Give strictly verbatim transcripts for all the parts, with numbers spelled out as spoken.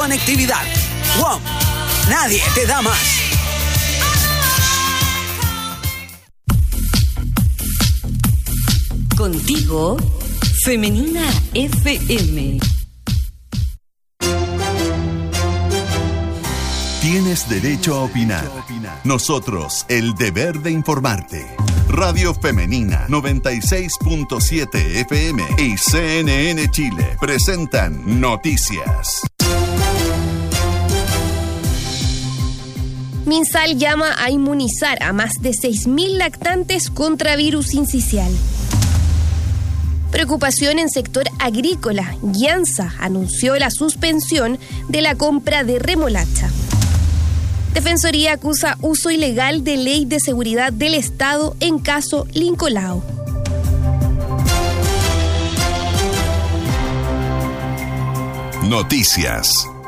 Conectividad. WOM. Nadie te da más. Contigo, Femenina F M. Tienes derecho a opinar. Nosotros, el deber de informarte. Radio Femenina noventa y seis punto siete F M y C N N Chile presentan Noticias. MinSal llama a inmunizar a más de seis mil lactantes contra virus sincicial. Preocupación en sector agrícola. Gianza anunció la suspensión de la compra de remolacha. Defensoría acusa uso ilegal de Ley de Seguridad del Estado en caso Lincolao. Noticias.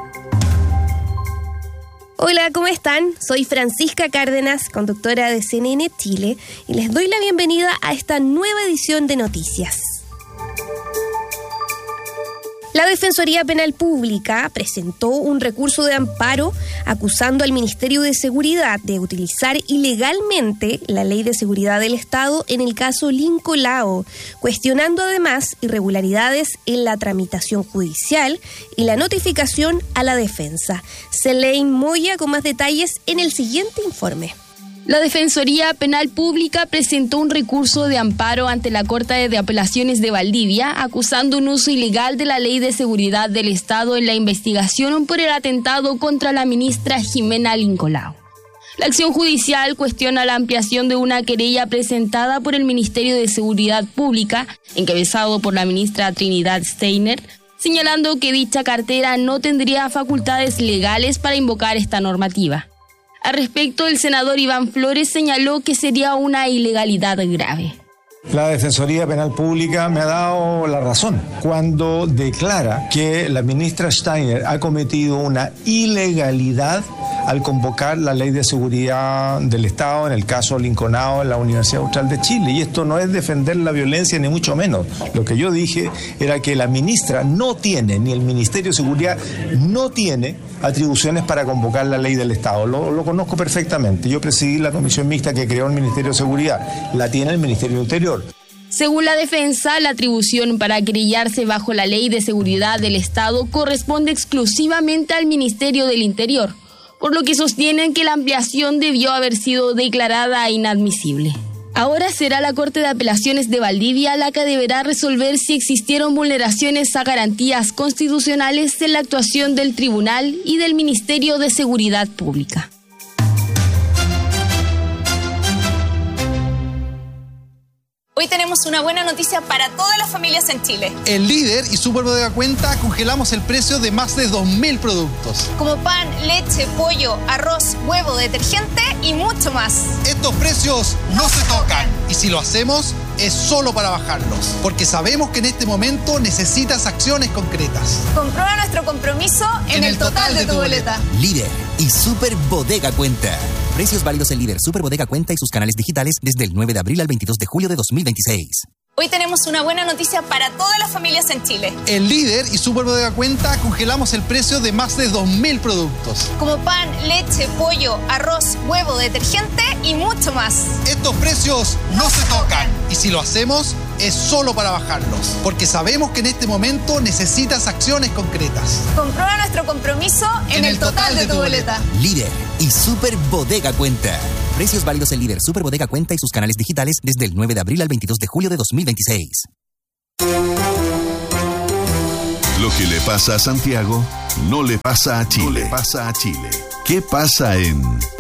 Hola, ¿cómo están? Soy Francisca Cárdenas, conductora de C N N Chile, y les doy la bienvenida a esta nueva edición de Noticias. La Defensoría Penal Pública presentó un recurso de amparo acusando al Ministerio de Seguridad de utilizar ilegalmente la Ley de Seguridad del Estado en el caso Lincolao, cuestionando además irregularidades en la tramitación judicial y la notificación a la defensa. Selene Moya con más detalles en el siguiente informe. La Defensoría Penal Pública presentó un recurso de amparo ante la Corte de Apelaciones de Valdivia, acusando un uso ilegal de la Ley de Seguridad del Estado en la investigación por el atentado contra la ministra Jimena Lincolao. La acción judicial cuestiona la ampliación de una querella presentada por el Ministerio de Seguridad Pública, encabezado por la ministra Trinidad Steiner, señalando que dicha cartera no tendría facultades legales para invocar esta normativa. Al respecto, el senador Iván Flores señaló que sería una ilegalidad grave. La Defensoría Penal Pública me ha dado la razón cuando declara que la ministra Steiner ha cometido una ilegalidad al convocar la Ley de Seguridad del Estado en el caso Lincolao en la Universidad Austral de Chile. Y esto no es defender la violencia ni mucho menos. Lo que yo dije era que la ministra no tiene, ni el Ministerio de Seguridad no tiene atribuciones para convocar la Ley del Estado. Lo, lo conozco perfectamente. Yo presidí la comisión mixta que creó el Ministerio de Seguridad. La tiene el Ministerio del Interior. Según la defensa, la atribución para querellarse bajo la Ley de Seguridad del Estado corresponde exclusivamente al Ministerio del Interior, por lo que sostienen que la ampliación debió haber sido declarada inadmisible. Ahora será la Corte de Apelaciones de Valdivia la que deberá resolver si existieron vulneraciones a garantías constitucionales en la actuación del Tribunal y del Ministerio de Seguridad Pública. Hoy tenemos una buena noticia para todas las familias en Chile. En Líder y Superbodega Cuenta congelamos el precio de más de dos mil productos. Como pan, leche, pollo, arroz, huevo, detergente y mucho más. Estos precios no se tocan. Y si lo hacemos, es solo para bajarlos. Porque sabemos que en este momento necesitas acciones concretas. Comprueba nuestro compromiso en, en el, el total, total de, de tu boleta. boleta. Líder y Superbodega Cuenta. Precios válidos en Líder, Superbodega Cuenta y sus canales digitales desde el nueve de abril al veintidós de julio de dos mil veintiséis. Hoy tenemos una buena noticia para todas las familias en Chile. En Líder y Superbodega Cuenta congelamos el precio de más de dos mil productos. Como pan, leche, pollo, arroz, huevo, detergente y mucho más. Estos precios no se tocan. Y si lo hacemos, es solo para bajarlos. Porque sabemos que en este momento necesitas acciones concretas. Comprueba nuestro compromiso en, en el, el total, total de, de tu boleta. boleta. Líder y Superbodega Cuenta. Precios válidos en Líder, Superbodega Cuenta y sus canales digitales desde el nueve de abril al veintidós de julio de dos mil veintiséis. Lo que le pasa a Santiago no le pasa a Chile. No le pasa a Chile. ¿Qué pasa en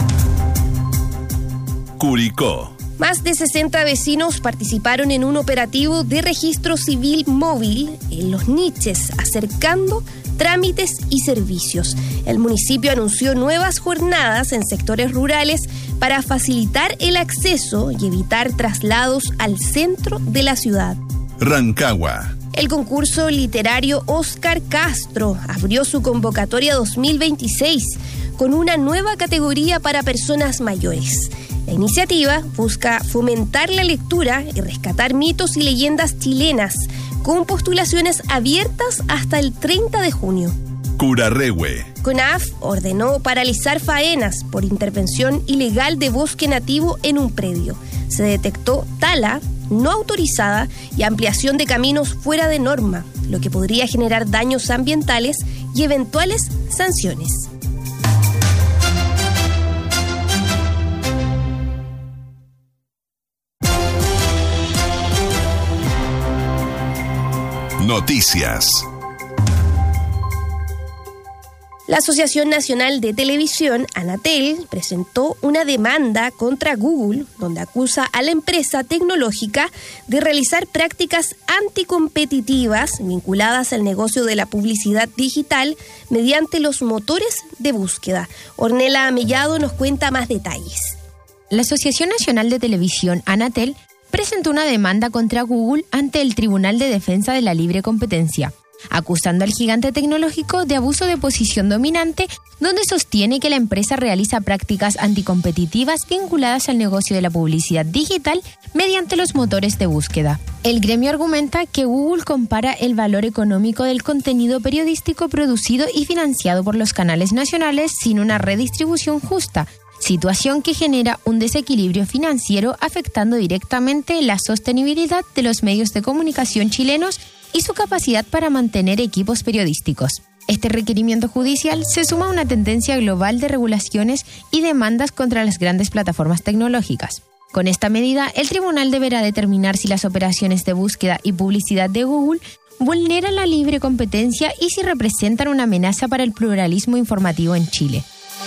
Curicó? Más de sesenta vecinos participaron en un operativo de registro civil móvil en Los Niches, acercando trámites y servicios. El municipio anunció nuevas jornadas en sectores rurales para facilitar el acceso y evitar traslados al centro de la ciudad. Rancagua. El concurso literario Oscar Castro abrió su convocatoria dos mil veintiséis con una nueva categoría para personas mayores. La iniciativa busca fomentar la lectura y rescatar mitos y leyendas chilenas, con postulaciones abiertas hasta el treinta de junio. Curarrehue. CONAF ordenó paralizar faenas por intervención ilegal de bosque nativo en un predio. Se detectó tala no autorizada y ampliación de caminos fuera de norma, lo que podría generar daños ambientales y eventuales sanciones. Noticias. La Asociación Nacional de Televisión, Anatel, presentó una demanda contra Google, donde acusa a la empresa tecnológica de realizar prácticas anticompetitivas vinculadas al negocio de la publicidad digital mediante los motores de búsqueda. Ornella Mellado nos cuenta más detalles. La Asociación Nacional de Televisión, Anatel, presentó una demanda contra Google ante el Tribunal de Defensa de la Libre Competencia, acusando al gigante tecnológico de abuso de posición dominante, donde sostiene que la empresa realiza prácticas anticompetitivas vinculadas al negocio de la publicidad digital mediante los motores de búsqueda. El gremio argumenta que Google compara el valor económico del contenido periodístico producido y financiado por los canales nacionales sin una redistribución justa, situación que genera un desequilibrio financiero afectando directamente la sostenibilidad de los medios de comunicación chilenos y su capacidad para mantener equipos periodísticos. Este requerimiento judicial se suma a una tendencia global de regulaciones y demandas contra las grandes plataformas tecnológicas. Con esta medida, el tribunal deberá determinar si las operaciones de búsqueda y publicidad de Google vulneran la libre competencia y si representan una amenaza para el pluralismo informativo en Chile.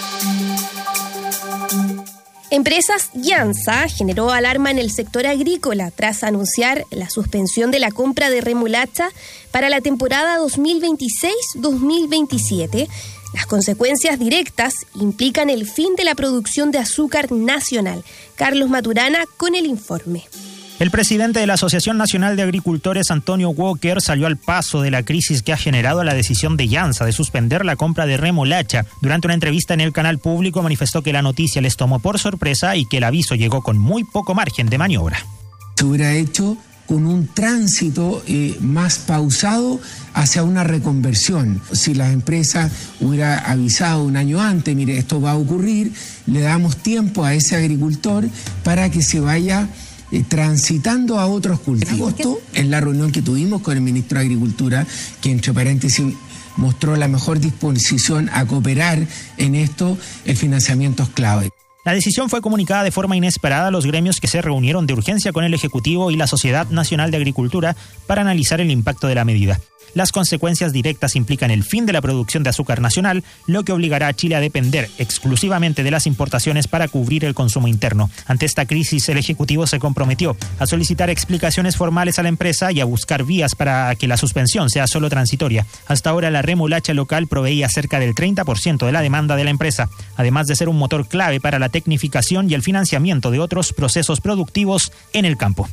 Empresas Llanza generó alarma en el sector agrícola tras anunciar la suspensión de la compra de remolacha para la temporada dos mil veintiséis dos mil veintisiete. Las consecuencias directas implican el fin de la producción de azúcar nacional. Carlos Maturana con el informe. El presidente de la Asociación Nacional de Agricultores, Antonio Walker, salió al paso de la crisis que ha generado la decisión de Llanza de suspender la compra de remolacha. Durante una entrevista en el canal público manifestó que la noticia les tomó por sorpresa y que el aviso llegó con muy poco margen de maniobra. Se hubiera hecho con un tránsito eh, más pausado hacia una reconversión. Si la empresa hubiera avisado un año antes, mire, esto va a ocurrir, le damos tiempo a ese agricultor para que se vaya Eh, transitando a otros cultivos. Esto en la reunión que tuvimos con el ministro de Agricultura, que entre paréntesis mostró la mejor disposición a cooperar en esto, el financiamiento es clave. La decisión fue comunicada de forma inesperada a los gremios que se reunieron de urgencia con el Ejecutivo y la Sociedad Nacional de Agricultura para analizar el impacto de la medida. Las consecuencias directas implican el fin de la producción de azúcar nacional, lo que obligará a Chile a depender exclusivamente de las importaciones para cubrir el consumo interno. Ante esta crisis, el Ejecutivo se comprometió a solicitar explicaciones formales a la empresa y a buscar vías para que la suspensión sea solo transitoria. Hasta ahora, la remolacha local proveía cerca del treinta por ciento de la demanda de la empresa, además de ser un motor clave para la tecnificación y el financiamiento de otros procesos productivos en el campo.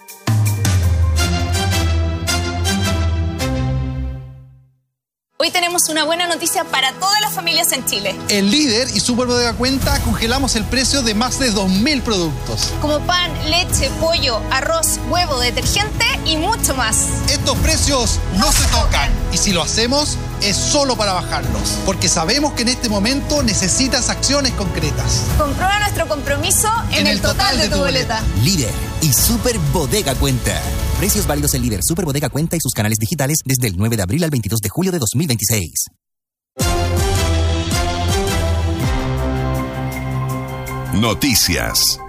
Hoy tenemos una buena noticia para todas las familias en Chile. En Líder y Superbodega Cuenta congelamos el precio de más de dos mil productos. Como pan, leche, pollo, arroz, huevo, detergente y mucho más. Estos precios no se tocan y si lo hacemos es solo para bajarlos, porque sabemos que en este momento necesitas acciones concretas. Comprueba nuestro compromiso en, en el, el total, total de, de tu boleta. boleta. Líder y Superbodega Cuenta. Precios válidos en Líder, Superbodega Cuenta y sus canales digitales desde el nueve de abril al veintidós de julio de dos mil veintiséis. Noticias.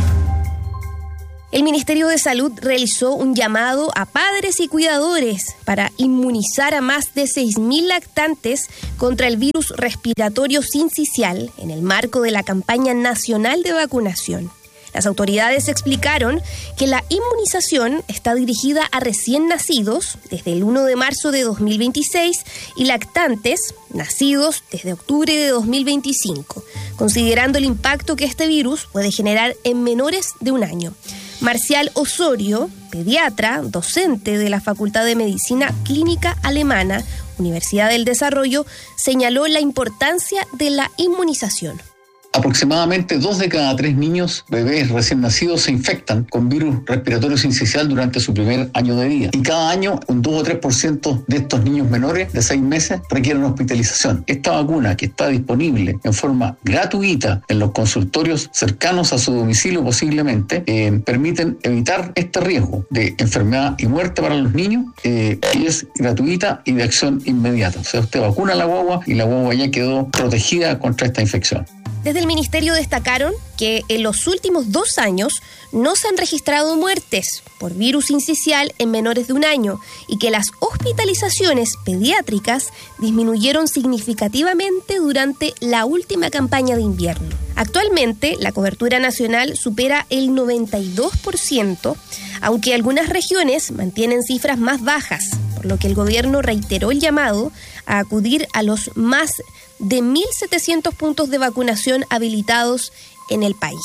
El Ministerio de Salud realizó un llamado a padres y cuidadores para inmunizar a más de seis mil lactantes contra el virus respiratorio sincicial en el marco de la campaña nacional de vacunación. Las autoridades explicaron que la inmunización está dirigida a recién nacidos desde el primero de marzo de dos mil veintiséis y lactantes nacidos desde octubre de dos mil veinticinco, considerando el impacto que este virus puede generar en menores de un año. Marcial Osorio, pediatra, docente de la Facultad de Medicina Clínica Alemana, Universidad del Desarrollo, señaló la importancia de la inmunización. Aproximadamente dos de cada tres niños, bebés recién nacidos, se infectan con virus respiratorio sincicial durante su primer año de vida. Y cada año, un dos o tres por ciento de estos niños menores de seis meses requieren hospitalización. Esta vacuna, que está disponible en forma gratuita en los consultorios cercanos a su domicilio posiblemente, eh, permiten evitar este riesgo de enfermedad y muerte para los niños, eh, y es gratuita y de acción inmediata. O sea, usted vacuna a la guagua y la guagua ya quedó protegida contra esta infección. Desde el Ministerio destacaron que en los últimos dos años no se han registrado muertes por virus sincicial en menores de un año y que las hospitalizaciones pediátricas disminuyeron significativamente durante la última campaña de invierno. Actualmente, la cobertura nacional supera el noventa y dos por ciento, aunque algunas regiones mantienen cifras más bajas, por lo que el gobierno reiteró el llamado a acudir a los más de mil setecientos puntos de vacunación habilitados en el país.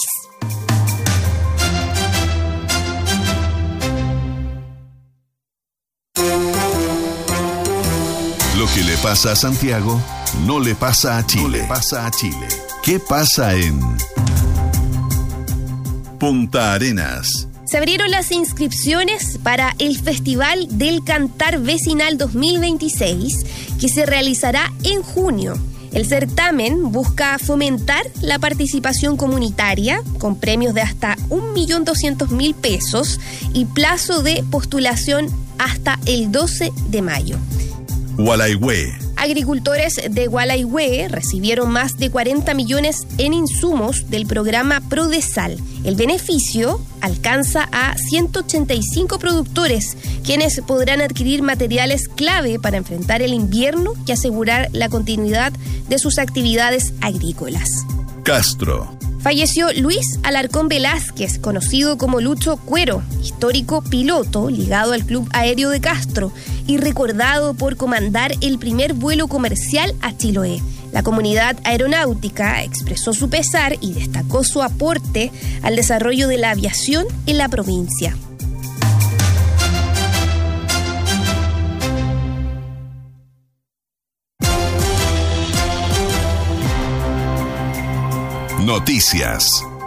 Lo que le pasa a Santiago no le pasa a Chile. No le pasa a Chile. ¿Qué pasa en Punta Arenas? Se abrieron las inscripciones para el Festival del Cantar Vecinal dos mil veintiséis, que se realizará en junio. El certamen busca fomentar la participación comunitaria con premios de hasta un millón doscientos mil pesos y plazo de postulación hasta el doce de mayo. Gualaihue. Agricultores de Gualaihue recibieron más de cuarenta millones en insumos del programa Prodesal. El beneficio alcanza a ciento ochenta y cinco productores, quienes podrán adquirir materiales clave para enfrentar el invierno y asegurar la continuidad de sus actividades agrícolas. Castro. Falleció Luis Alarcón Velázquez, conocido como Lucho Cuero, histórico piloto ligado al Club Aéreo de Castro y recordado por comandar el primer vuelo comercial a Chiloé. La comunidad aeronáutica expresó su pesar y destacó su aporte al desarrollo de la aviación en la provincia. Noticias.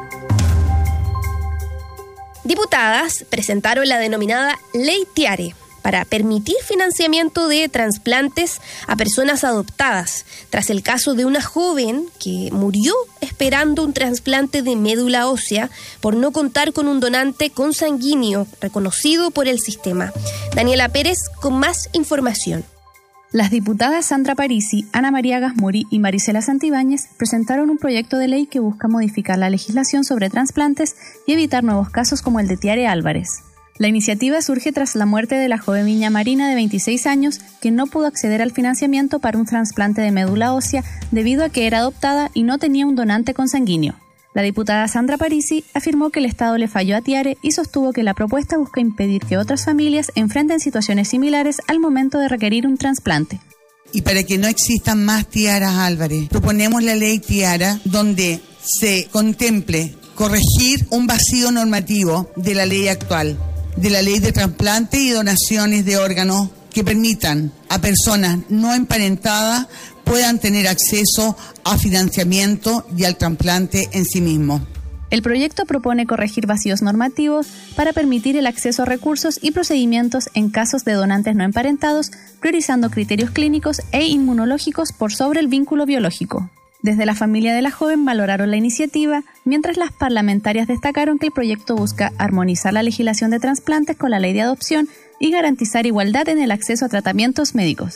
Diputadas presentaron la denominada Ley Tiare para permitir financiamiento de trasplantes a personas adoptadas, tras el caso de una joven que murió esperando un trasplante de médula ósea por no contar con un donante consanguíneo reconocido por el sistema. Daniela Pérez con más información. Las diputadas Sandra Parisi, Ana María Gasmuri y Marisela Santibáñez presentaron un proyecto de ley que busca modificar la legislación sobre trasplantes y evitar nuevos casos como el de Tiare Álvarez. La iniciativa surge tras la muerte de la joven niña Marina de veintiséis años, que no pudo acceder al financiamiento para un trasplante de médula ósea debido a que era adoptada y no tenía un donante consanguíneo. La diputada Sandra Parisi afirmó que el Estado le falló a Tiare y sostuvo que la propuesta busca impedir que otras familias enfrenten situaciones similares al momento de requerir un trasplante. Y para que no existan más Tiaras Álvarez, proponemos la ley Tiara, donde se contemple corregir un vacío normativo de la ley actual, de la ley de trasplante y donaciones de órganos, que permitan a personas no emparentadas puedan tener acceso a financiamiento y al trasplante en sí mismo. El proyecto propone corregir vacíos normativos para permitir el acceso a recursos y procedimientos en casos de donantes no emparentados, priorizando criterios clínicos e inmunológicos por sobre el vínculo biológico. Desde la familia de la joven valoraron la iniciativa, mientras las parlamentarias destacaron que el proyecto busca armonizar la legislación de trasplantes con la ley de adopción y garantizar igualdad en el acceso a tratamientos médicos.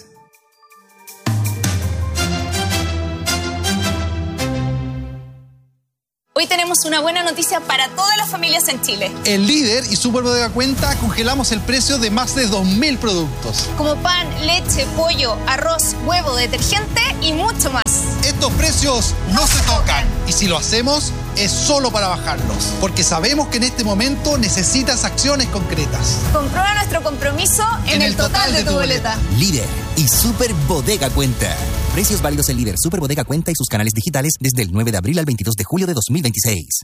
Hoy tenemos una buena noticia para todas las familias en Chile. En Líder y Super Bodega Cuenta congelamos el precio de más de dos mil productos. Como pan, leche, pollo, arroz, huevo, detergente y mucho más. Estos precios no se tocan y si lo hacemos es solo para bajarlos, porque sabemos que en este momento necesitas acciones concretas. Comprueba nuestro compromiso en, en el total, total de, de tu boleta. Líder y Super Bodega Cuenta. Precios válidos en Líder, Super Bodega Cuenta y sus canales digitales desde el nueve de abril al veintidós de julio de dos mil veintiséis.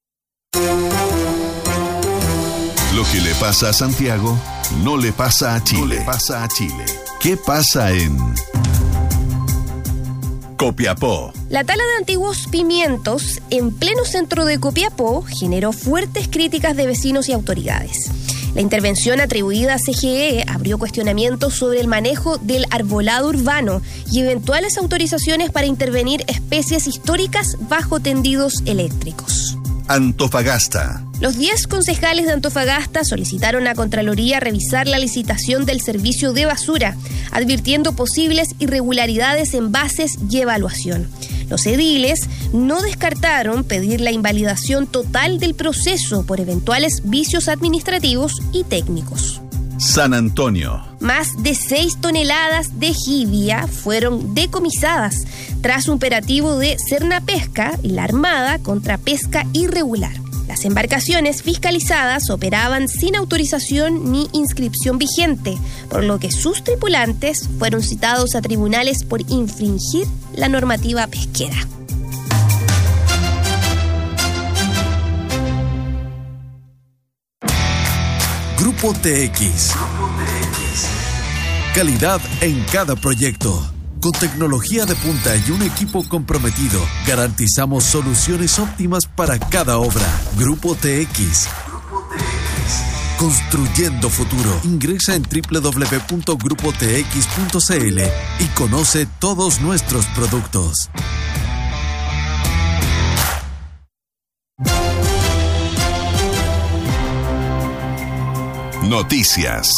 Lo que le pasa a Santiago no le pasa a Chile. No le pasa a Chile. ¿Qué pasa en Copiapó. La tala de antiguos pimientos en pleno centro de Copiapó generó fuertes críticas de vecinos y autoridades. La intervención atribuida a C G E abrió cuestionamientos sobre el manejo del arbolado urbano y eventuales autorizaciones para intervenir especies históricas bajo tendidos eléctricos. Antofagasta. Los diez concejales de Antofagasta solicitaron a Contraloría revisar la licitación del servicio de basura, advirtiendo posibles irregularidades en bases y evaluación. Los ediles no descartaron pedir la invalidación total del proceso por eventuales vicios administrativos y técnicos. San Antonio. Más de seis toneladas de jibia fueron decomisadas tras un operativo de Cernapesca y la Armada contra pesca irregular. Las embarcaciones fiscalizadas operaban sin autorización ni inscripción vigente, por lo que sus tripulantes fueron citados a tribunales por infringir la normativa pesquera. Grupo T X. Calidad en cada proyecto. Con tecnología de punta y un equipo comprometido, garantizamos soluciones óptimas para cada obra. Grupo T X. Construyendo futuro. Ingresa en doble u doble u doble u punto grupo t x punto c l y conoce todos nuestros productos. Noticias.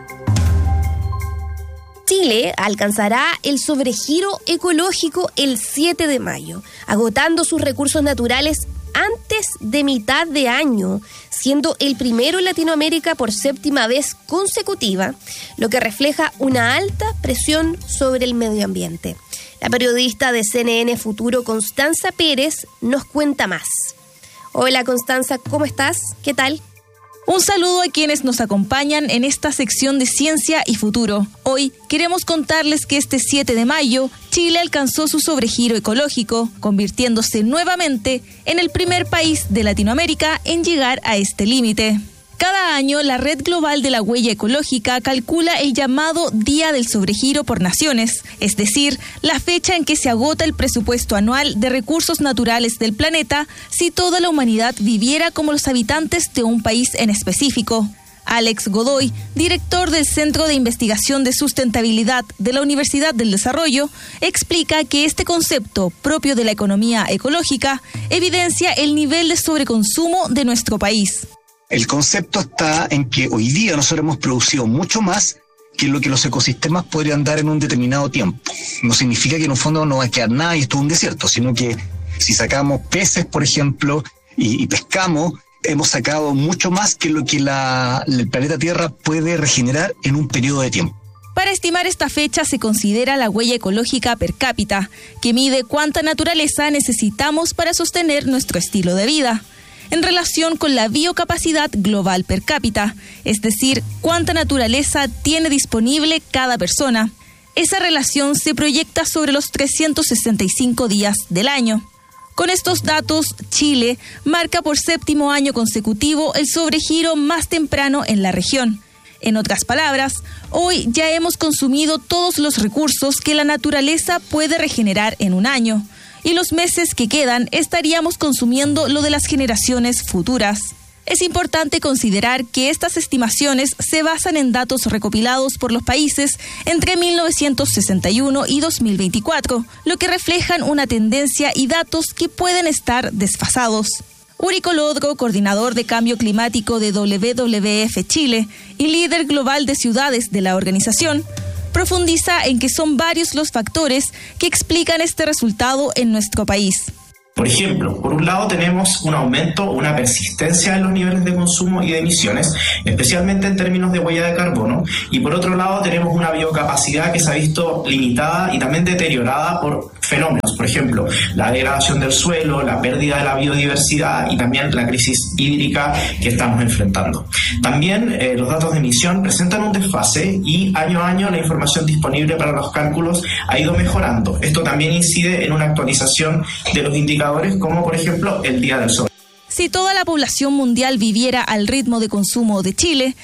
Chile alcanzará el sobregiro ecológico el siete de mayo, agotando sus recursos naturales antes de mitad de año, siendo el primero en Latinoamérica por séptima vez consecutiva, lo que refleja una alta presión sobre el medio ambiente. La periodista de C N N Futuro, Constanza Pérez, nos cuenta más. Hola Constanza, ¿cómo estás? ¿Qué tal? Un saludo a quienes nos acompañan en esta sección de Ciencia y Futuro. Hoy queremos contarles que este siete de mayo, Chile alcanzó su sobregiro ecológico, convirtiéndose nuevamente en el primer país de Latinoamérica en llegar a este límite. Cada año, la Red Global de la Huella Ecológica calcula el llamado Día del Sobregiro por Naciones, es decir, la fecha en que se agota el presupuesto anual de recursos naturales del planeta si toda la humanidad viviera como los habitantes de un país en específico. Alex Godoy, director del Centro de Investigación de Sustentabilidad de la Universidad del Desarrollo, explica que este concepto, propio de la economía ecológica, evidencia el nivel de sobreconsumo de nuestro país. El concepto está en que hoy día nosotros hemos producido mucho más que lo que los ecosistemas podrían dar en un determinado tiempo. No significa que en un fondo no va a quedar nada y esto es un desierto, sino que si sacamos peces, por ejemplo, y, y pescamos, hemos sacado mucho más que lo que la, el planeta Tierra puede regenerar en un periodo de tiempo. Para estimar esta fecha se considera la huella ecológica per cápita, que mide cuánta naturaleza necesitamos para sostener nuestro estilo de vida, en relación con la biocapacidad global per cápita, es decir, cuánta naturaleza tiene disponible cada persona. Esa relación se proyecta sobre los trescientos sesenta y cinco días del año. Con estos datos, Chile marca por séptimo año consecutivo el sobregiro más temprano en la región. En otras palabras, hoy ya hemos consumido todos los recursos que la naturaleza puede regenerar en un año, y los meses que quedan estaríamos consumiendo lo de las generaciones futuras. Es importante considerar que estas estimaciones se basan en datos recopilados por los países entre mil novecientos sesenta y uno y dos mil veinticuatro, lo que reflejan una tendencia y datos que pueden estar desfasados. Uri Colodro, coordinador de cambio climático de W W F Chile y líder global de ciudades de la organización, profundiza en que son varios los factores que explican este resultado en nuestro país. Por ejemplo, por un lado tenemos un aumento, una persistencia en los niveles de consumo y de emisiones, especialmente en términos de huella de carbono, y por otro lado tenemos una biocapacidad que se ha visto limitada y también deteriorada por fenómenos, por ejemplo, la degradación del suelo, la pérdida de la biodiversidad y también la crisis hídrica que estamos enfrentando. También eh, los datos de emisión presentan un desfase y año a año la información disponible para los cálculos ha ido mejorando. Esto también incide en una actualización de los indicadores como por ejemplo el Día del Sol. Si toda la población mundial viviera al ritmo de consumo de Chile,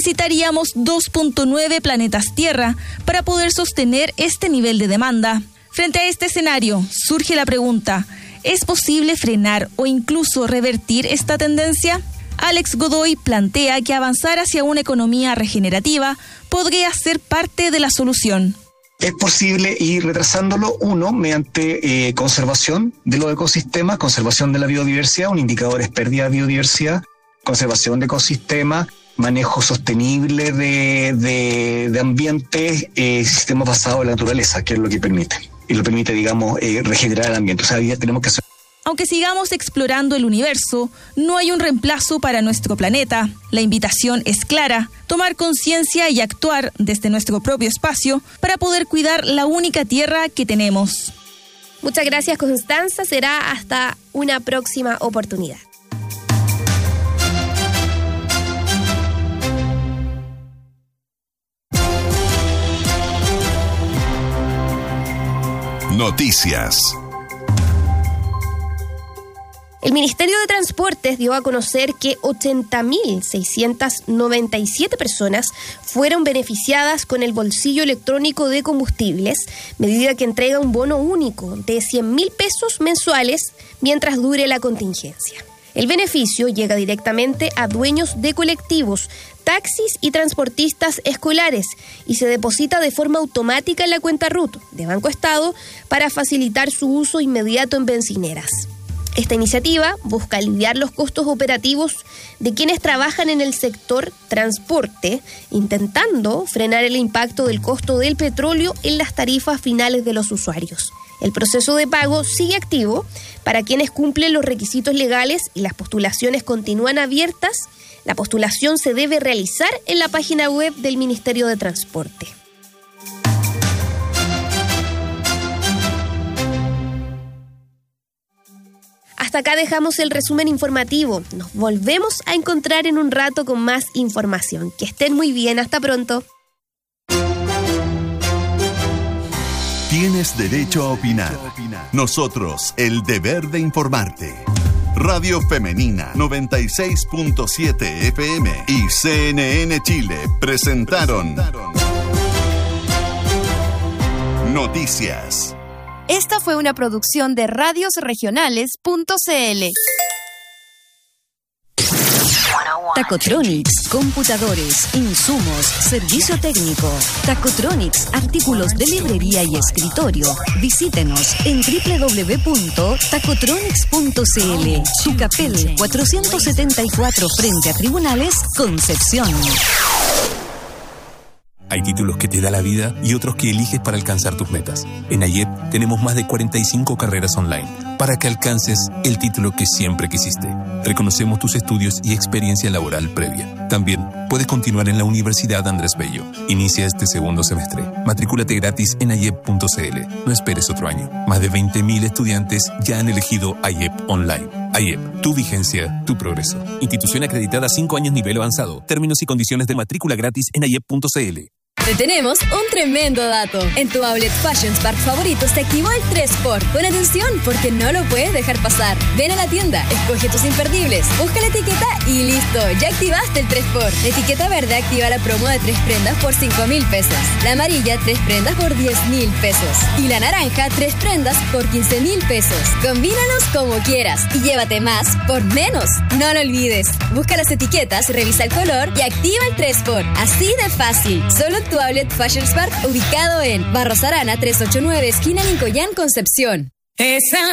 necesitaríamos dos punto nueve planetas Tierra para poder sostener este nivel de demanda. Frente a este escenario, surge la pregunta, ¿es posible frenar o incluso revertir esta tendencia? Alex Godoy plantea que avanzar hacia una economía regenerativa podría ser parte de la solución. Es posible ir retrasándolo, uno, mediante eh, conservación de los ecosistemas, conservación de la biodiversidad, un indicador es pérdida de biodiversidad, conservación de ecosistemas, manejo sostenible de, de, de ambientes, eh, sistemas basados en la naturaleza, que es lo que permite. Y lo permite, digamos, eh, regenerar el ambiente. O sea, ya tenemos que hacer. Aunque sigamos explorando el universo, no hay un reemplazo para nuestro planeta. La invitación es clara, tomar conciencia y actuar desde nuestro propio espacio para poder cuidar la única tierra que tenemos. Muchas gracias, Constanza. Será hasta una próxima oportunidad. Noticias. El Ministerio de Transportes dio a conocer que ochenta mil seiscientas noventa y siete personas fueron beneficiadas con el bolsillo electrónico de combustibles, medida que entrega un bono único de cien mil pesos mensuales mientras dure la contingencia. El beneficio llega directamente a dueños de colectivos, taxis y transportistas escolares y se deposita de forma automática en la cuenta R U T de Banco Estado para facilitar su uso inmediato en bencineras. Esta iniciativa busca aliviar los costos operativos de quienes trabajan en el sector transporte, intentando frenar el impacto del costo del petróleo en las tarifas finales de los usuarios. El proceso de pago sigue activo para quienes cumplen los requisitos legales y las postulaciones continúan abiertas. La postulación se debe realizar en la página web del Ministerio de Transporte. Hasta acá dejamos el resumen informativo. Nos volvemos a encontrar en un rato con más información. Que estén muy bien. Hasta pronto. Tienes derecho a opinar. Nosotros, el deber de informarte. Radio Femenina noventa y seis punto siete F M y C N N Chile presentaron Noticias. Esta fue una producción de radios regionales punto c l. Tacotronics, computadores, insumos, servicio técnico. Tacotronics, artículos de librería y escritorio. Visítenos en doble u doble u doble u punto tacotronics punto c l. Tucapel cuatrocientos setenta y cuatro frente a Tribunales, Concepción. Hay títulos que te da la vida y otros que eliges para alcanzar tus metas. En A Y E P tenemos más de cuarenta y cinco carreras online para que alcances el título que siempre quisiste. Reconocemos tus estudios y experiencia laboral previa. También puedes continuar en la Universidad Andrés Bello. Inicia este segundo semestre. Matrículate gratis en ayep punto c l. No esperes otro año. Más de veinte mil estudiantes ya han elegido A Y E P Online. A Y E P, tu vigencia, tu progreso. Institución acreditada cinco años nivel avanzado. Términos y condiciones de matrícula gratis en ayep punto c l. Te tenemos un tremendo dato. En tu outlet Fashion Spark favorito se activó el tres por. Pon atención porque no lo puedes dejar pasar. Ven a la tienda, escoge tus imperdibles, busca la etiqueta y listo, ya activaste el tres por. La etiqueta verde activa la promo de tres prendas por cinco mil pesos. La amarilla, tres prendas por diez mil pesos. Y la naranja, tres prendas por quince mil pesos. Combínalos como quieras y llévate más por menos. No lo olvides. Busca las etiquetas, revisa el color y activa el tres por. Así de fácil. Solo tu outlet Fashion Spark ubicado en Barros Arana trescientos ochenta y nueve, esquina Lincoln, Concepción. Esas